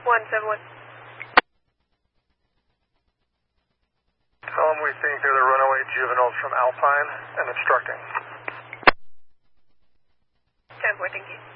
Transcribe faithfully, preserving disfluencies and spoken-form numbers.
one seven one. Tell them we think they're the runaway juveniles from Alpine and obstructing. ten four, thank you.